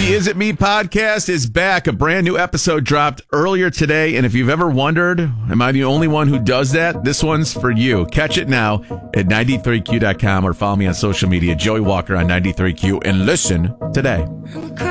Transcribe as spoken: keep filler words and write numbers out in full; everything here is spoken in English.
The Is It Me podcast is back. A brand new episode dropped earlier today. And if you've ever wondered, am I the only one who does that? This one's for you. Catch it now at ninety-three Q dot com or follow me on social media, Joey Walker on ninety-three Q, and listen today.